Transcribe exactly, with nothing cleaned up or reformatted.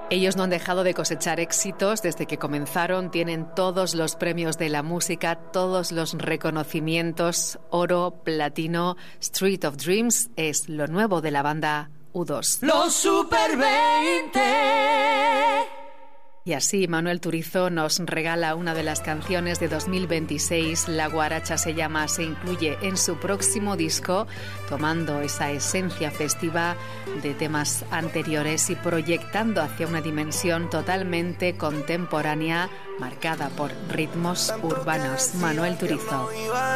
Ellos no han dejado de cosechar éxitos desde que comenzaron, tienen todos los premios de la música, todos los reconocimientos, oro, platino. Street of Dreams es lo nuevo de la banda U dos. Los Super veinte. Y así Manuel Turizo nos regala una de las canciones de dos mil veintiséis. La guaracha se llama, se incluye en su próximo disco, tomando esa esencia festiva de temas anteriores y proyectando hacia una dimensión totalmente contemporánea, marcada por ritmos urbanos. Manuel Turizo.